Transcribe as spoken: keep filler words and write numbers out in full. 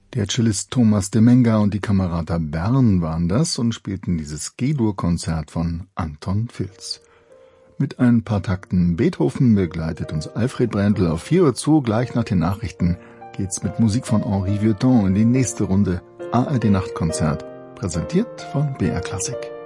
Der Cellist Thomas de Menger und die Camerata Bern waren das und spielten dieses G-Dur-Konzert von Anton Filz. Mit ein paar Takten Beethoven begleitet uns Alfred Brendel auf vier Uhr zu. Gleich nach den Nachrichten geht's mit Musik von Henri Vieuxtemps in die nächste Runde A R D Nachtkonzert, präsentiert von B R Klassik.